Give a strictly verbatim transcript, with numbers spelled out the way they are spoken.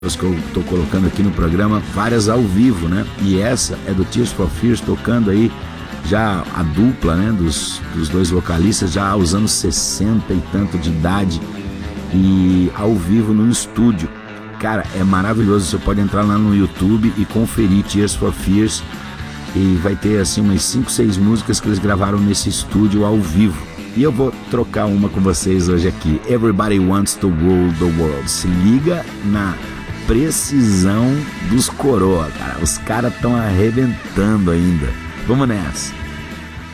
que eu tô colocando aqui no programa, várias ao vivo, né? E essa é do Tears for Fears, tocando aí já a dupla, né, dos, dos dois vocalistas, já aos anos sessenta e tanto de idade, e ao vivo no estúdio. Cara, é maravilhoso. Você pode entrar lá no YouTube e conferir Tears for Fears, e vai ter assim umas cinco, seis músicas que eles gravaram nesse estúdio ao vivo. E eu vou trocar uma com vocês hoje aqui. Everybody Wants to Rule the World. Se liga na precisão dos coroa, cara. Os caras estão arrebentando ainda. Vamos nessa.